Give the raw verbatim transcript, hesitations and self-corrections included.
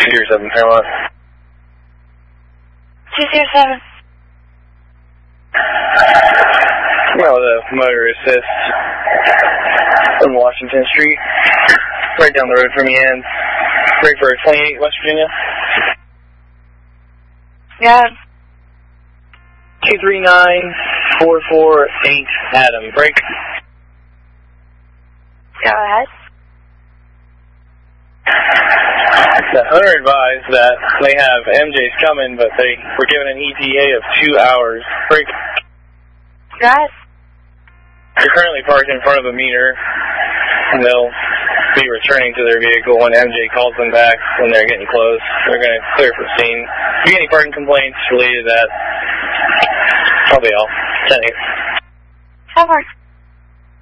two zero seven, Paramount. two zero seven. Well, the motor assist on Washington Street, right down the road from you, and break for twenty-eight, West Virginia. Yeah. two three nine four four eight, Adam. Break. Go ahead. The owner advised that they have M Js coming, but they were given an E T A of two hours. Break. Go ahead. You're currently parked in front of a meter, and they'll be returning to their vehicle when M J calls them back when they're getting close. They're going to clear for the scene. If you get any parking complaints related to that, that'll be all. ten eight. Have work.